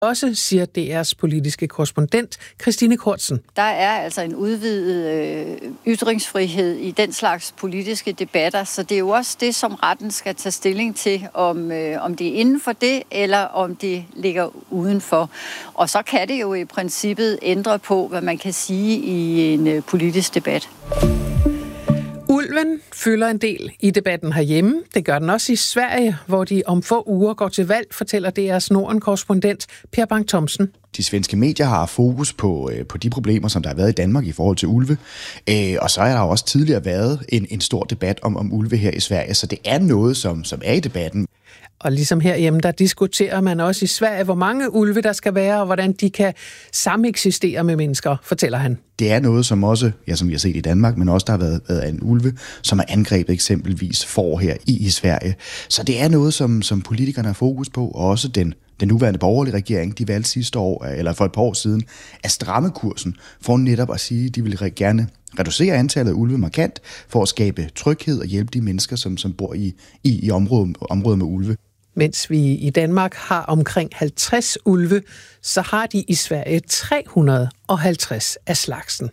Også siger DR's politiske korrespondent Christine Kortsen. Der er altså en udvidet ytringsfrihed i den slags politiske debatter, så det er jo også det, som retten skal tage stilling til, om det er inden for det, eller om det ligger udenfor. Og så kan det jo i princippet ændre på, hvad man kan sige i en politisk debat. Ulven fylder en del i debatten herhjemme. Det gør den også i Sverige, hvor de om få uger går til valg, fortæller DR's Norden-korrespondent Per Bang-Thomsen. De svenske medier har fokus på de problemer, som der har været i Danmark i forhold til ulve. Og så er der også tidligere været en stor debat om ulve her i Sverige, så det er noget, som er i debatten. Og ligesom herhjemme, der diskuterer man også i Sverige, hvor mange ulve der skal være, og hvordan de kan sameksistere med mennesker, fortæller han. Det er noget, som også, som vi har set i Danmark, men også der har været en ulve, som er angrebet eksempelvis får her i Sverige. Så det er noget, som politikerne har fokus på, og også den nuværende borgerlige regering, de valgte sidste år, eller for et par år siden, at stramme kursen for netop at sige, at de vil gerne reducere antallet af ulve markant for at skabe tryghed og hjælpe de mennesker, som bor i områder med ulve. Mens vi i Danmark har omkring 50 ulve, så har de i Sverige 350 af slagsen.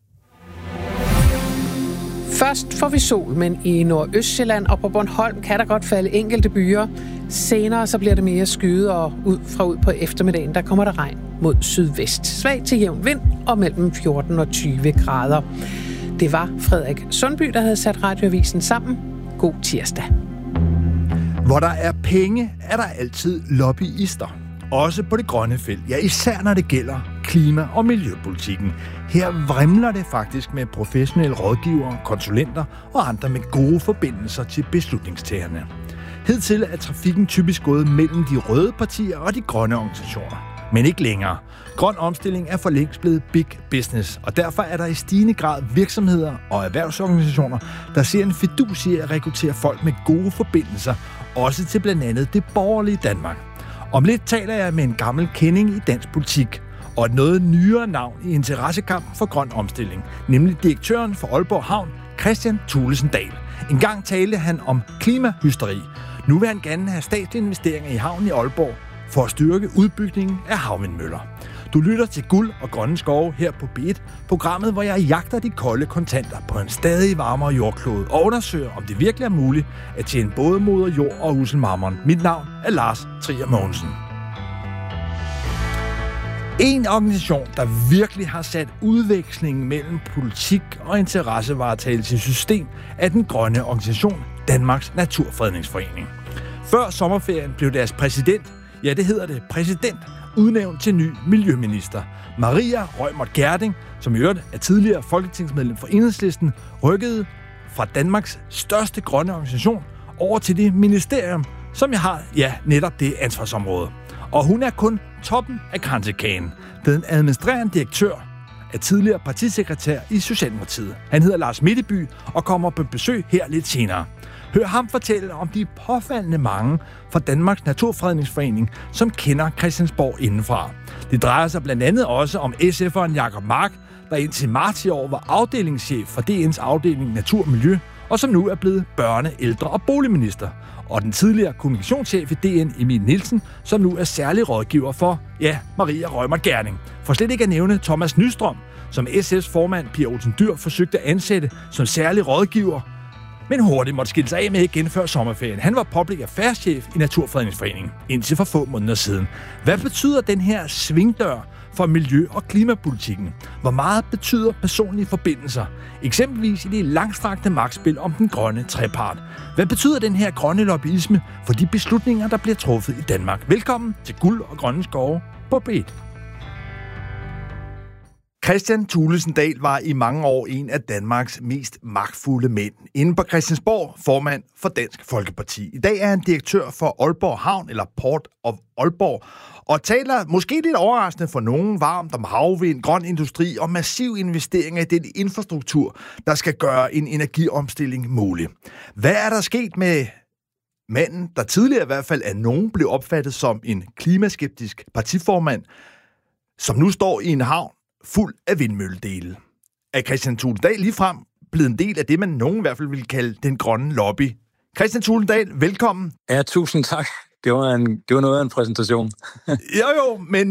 Først får vi sol, men i Nordøstsjælland og på Bornholm kan der godt falde enkelte byer. Senere så bliver det mere skyet, og ud på eftermiddagen, der kommer der regn mod sydvest. Svag til jævn vind og mellem 14 og 20 grader. Det var Frederik Sundby, der havde sat Radioavisen sammen. God tirsdag. Hvor der er penge, er der altid lobbyister. Også på det grønne felt. Ja, især når det gælder klima- og miljøpolitikken. Her vrimler det faktisk med professionelle rådgivere, konsulenter og andre med gode forbindelser til beslutningstagerne. Hidtil er trafikken typisk gået mellem de røde partier og de grønne organisationer. Men ikke længere. Grøn omstilling er for længst blevet big business, og derfor er der i stigende grad virksomheder og erhvervsorganisationer, der ser en fidus i at rekruttere folk med gode forbindelser, også til blandt andet det borgerlige Danmark. Om lidt taler jeg med en gammel kending i dansk politik, og et noget nyere navn i interessekampen for grøn omstilling, nemlig direktøren for Aalborg Havn, Christian Thulesen Dahl. En gang talte han om klimahysteri. Nu vil han gerne have statslige investeringer i havnen i Aalborg for at styrke udbygningen af havvindmøller. Du lytter til Guld og Grønne Skove her på B1, programmet, hvor jeg jagter de kolde kontanter på en stadig varmere jordklode og undersøger, om det virkelig er muligt at tjene både moder jord og uselmarmon. Mit navn er Lars Trier Mogensen. En organisation, der virkelig har sat udvekslingen mellem politik og interessevaretagelse i system, er den grønne organisation Danmarks Naturfredningsforening. Før sommerferien blev deres præsident, udnævnt til ny miljøminister. Maria Reumert Gjerding, som i øvrigt er tidligere folketingsmedlem for Enhedslisten, rykkede fra Danmarks største grønne organisation over til det ministerium, som jeg har, netop det ansvarsområde. Og hun er kun toppen af kransekagen. Den administrerende direktør er tidligere partisekretær i Socialdemokratiet. Han hedder Lars Mitteby og kommer på besøg her lidt senere. Hør ham fortælle om de påfaldende mange fra Danmarks Naturfredningsforening, som kender Christiansborg indenfra. Det drejer sig blandt andet også om SF'eren Jacob Mark, der indtil marts i år var afdelingschef for DN's afdeling Natur og Miljø, og som nu er blevet børne-, ældre- og boligminister. Og den tidligere kommunikationschef i DN, Emil Nielsen, som nu er særlig rådgiver for, Maria Reumert Gjerding. For slet ikke at nævne Thomas Nystrøm, som SF's formand Pia Olsen Dyhr forsøgte at ansætte som særlig rådgiver, men hurtigt måtte skille sig af med igen før sommerferien. Han var public affairs-chef i Naturfredningsforeningen indtil for få måneder siden. Hvad betyder den her svingdør for miljø- og klimapolitikken? Hvor meget betyder personlige forbindelser? Eksempelvis i det langstrakte magtspil om den grønne trepart. Hvad betyder den her grønne lobbyisme for de beslutninger, der bliver truffet i Danmark? Velkommen til Guld og Grønne Skove på B1. Christian Thulesen Dahl var i mange år en af Danmarks mest magtfulde mænd. Inde på Christiansborg, formand for Dansk Folkeparti. I dag er han direktør for Aalborg Havn, eller Port of Aalborg, og taler måske lidt overraskende for nogen varmt om havvind, grøn industri og massiv investeringer i den infrastruktur, der skal gøre en energiomstilling mulig. Hvad er der sket med manden, der tidligere i hvert fald af nogen blev opfattet som en klimaskeptisk partiformand, som nu står i en havn fuld af vindmølledele? Er Christian Thulesen Dahl ligefrem blevet en del af det, man nogen i hvert fald vil kalde den grønne lobby? Christian Thulesen Dahl, velkommen. Ja, tusind tak. det var noget af en præsentation. Jo, men